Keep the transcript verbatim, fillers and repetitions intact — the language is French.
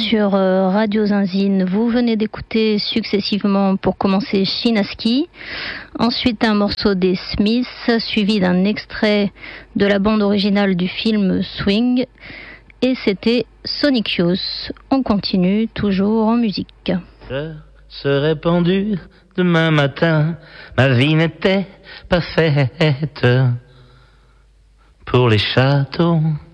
sur euh, Radio Zinzine. Vous venez d'écouter successivement, pour commencer, Chinaski, ensuite un morceau des Smiths, suivi d'un extrait de la bande originale du film Swing, et c'était Sonic Youth. On continue, toujours en musique. Je serais pendu demain matin, ma vie n'était pas faite pour les châteaux